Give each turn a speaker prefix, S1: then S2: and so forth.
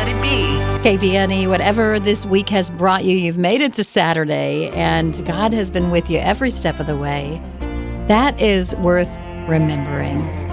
S1: let it be.
S2: KVNE, whatever this week has brought you, you've made it to Saturday, and God has been with you every step of the way. That is worth remembering.